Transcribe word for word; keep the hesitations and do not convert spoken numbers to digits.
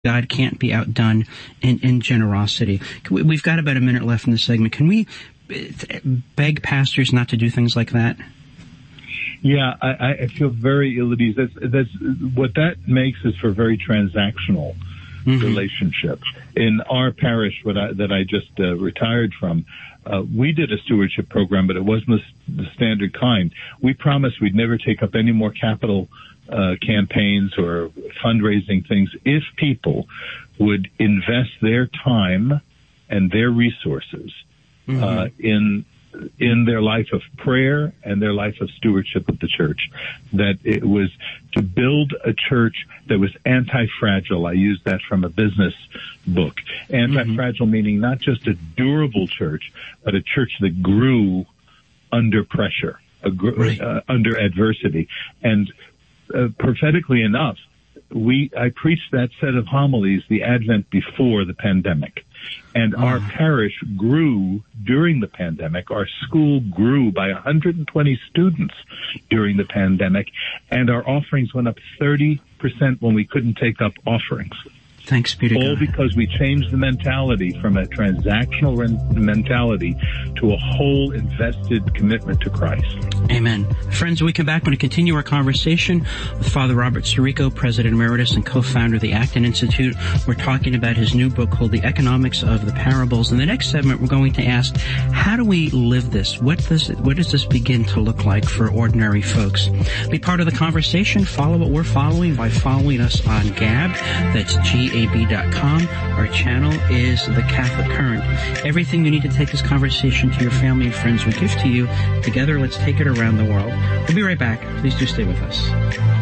God can't be outdone in, in generosity. We've got about a minute left in the segment. Can we beg pastors not to do things like that? Yeah, I, I feel very ill at ease. That's, that's, what that makes is for very transactional mm-hmm. relationships. In our parish what I, that I just uh, retired from, uh, we did a stewardship program, but it wasn't the, the standard kind. We promised we'd never take up any more capital uh, campaigns or fundraising things if people would invest their time and their resources mm-hmm. uh, in in their life of prayer and their life of stewardship of the church, that it was to build a church that was anti-fragile. I used that from a business book. Anti-fragile mm-hmm. meaning not just a durable church, but a church that grew under pressure, a gr- right. uh, under adversity. And uh, prophetically enough, we I preached that set of homilies the Advent before the pandemic. And our parish grew during the pandemic. Our school grew by one hundred twenty students during the pandemic, and our offerings went up thirty percent when we couldn't take up offerings. Thanks be to God. All because we changed the mentality from a transactional mentality to a whole invested commitment to Christ. Amen. Friends, when we come back, we're going to continue our conversation with Father Robert Sirico, President Emeritus and co-founder of the Acton Institute. We're talking about his new book called The Economics of the Parables. In the next segment, we're going to ask, how do we live this? What does, what does this begin to look like for ordinary folks? Be part of the conversation. Follow what we're following by following us on Gab. That's G A B dot com. Our channel is The Catholic Current. Everything you need to take this conversation to your family and friends we give to you. Together, let's take it around the world. We'll be right back. Please do stay with us.